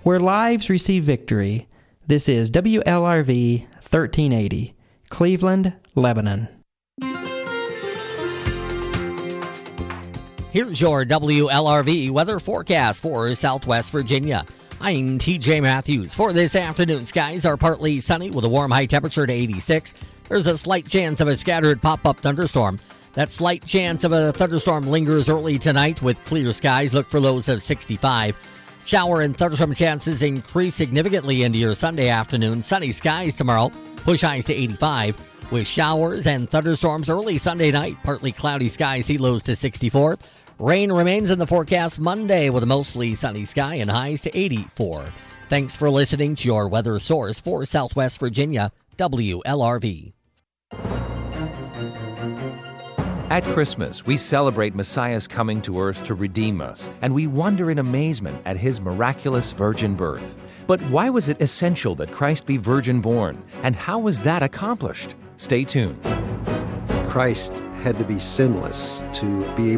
where lives receive victory. This is WLRV 1380, Cleveland, Lebanon. Here's your WLRV weather forecast for Southwest Virginia. I'm TJ Matthews. For this afternoon, skies are partly sunny with a warm high temperature to 86. There's a slight chance of a scattered pop-up thunderstorm. That slight chance of a thunderstorm lingers early tonight with clear skies. Look for lows of 65. Shower and thunderstorm chances increase significantly into your Sunday afternoon. Sunny skies tomorrow. Push highs to 85 with showers and thunderstorms early Sunday night. Partly cloudy skies, see lows to 64. Rain remains in the forecast Monday with a mostly sunny sky and highs to 84. Thanks for listening to your weather source for Southwest Virginia, WLRV. At Christmas, we celebrate Messiah's coming to earth to redeem us, and we wonder in amazement at his miraculous virgin birth. But why was it essential that Christ be virgin born, and how was that accomplished? Stay tuned. Christ had to be sinless to be